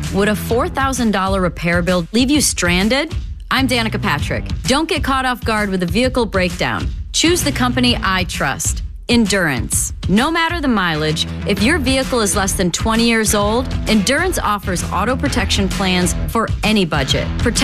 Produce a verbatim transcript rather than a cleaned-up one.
Would a four thousand dollars repair bill leave you stranded? I'm Danica Patrick. Don't get caught off guard with a vehicle breakdown. Choose the company I trust. Endurance. No matter the mileage, if your vehicle is less than twenty years old, Endurance offers auto protection plans for any budget. Protect